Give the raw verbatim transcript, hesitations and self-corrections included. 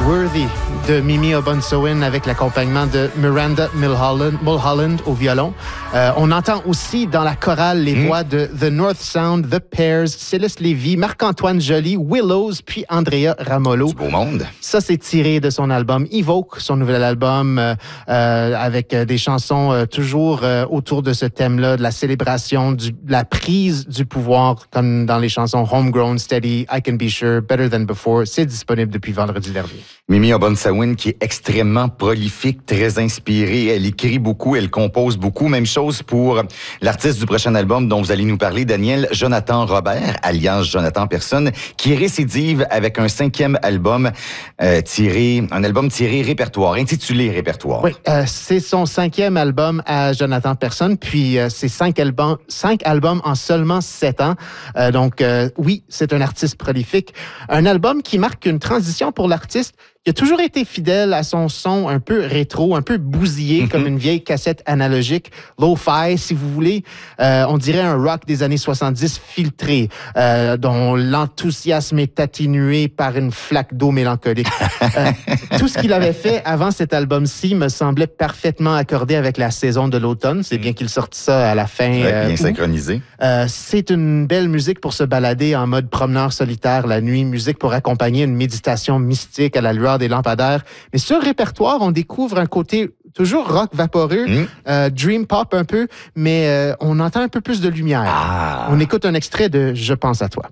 Worthy de Mimi Obunsowen avec l'accompagnement de Miranda Mulholland, Mulholland au violon. Euh, on entend aussi dans la chorale les mmh. voix de The North Sound, The Pairs, Céleste Lévy, Marc-Antoine Joly, Willows, puis Andrea Ramolo. Du beau monde. Ça, c'est tiré de son album Evoke, son nouvel album euh, euh, avec des chansons euh, toujours euh, autour de ce thème-là, de la célébration, du, de la prise du pouvoir, comme dans les chansons Homegrown, Steady, I Can Be Sure, Better Than Before. C'est disponible depuis vendredi dernier. Mimi Obunsowen, qui est extrêmement prolifique, très inspirée. Elle écrit beaucoup, elle compose beaucoup. Même chose pour l'artiste du prochain album dont vous allez nous parler, Daniel Jonathan Robert, alias Jonathan Personne, qui récidive avec un cinquième album euh, tiré, un album tiré répertoire, intitulé Répertoire. Oui, euh, c'est son cinquième album à Jonathan Personne, puis euh, c'est cinq albums, cinq albums en seulement sept ans. Euh, donc euh, oui, c'est un artiste prolifique. Un album qui marque une transition pour l'artiste. Il a toujours été fidèle à son son un peu rétro, un peu bousillé, mm-hmm. comme une vieille cassette analogique, lo-fi, si vous voulez. Euh, on dirait un rock des années soixante-dix filtré, euh, dont l'enthousiasme est atténué par une flaque d'eau mélancolique. euh, tout ce qu'il avait fait avant cet album-ci me semblait parfaitement accordé avec la saison de l'automne. C'est bien qu'il sorte ça à la fin. Ouais, euh, bien synchronisé. Euh, c'est une belle musique pour se balader en mode promeneur solitaire la nuit, musique pour accompagner une méditation mystique à la lueur des lampadaires. Mais sur Répertoire, on découvre un côté toujours rock vaporeux, mmh. euh, dream pop un peu, mais euh, on entend un peu plus de lumière. Ah. On écoute un extrait de « Je pense à toi ».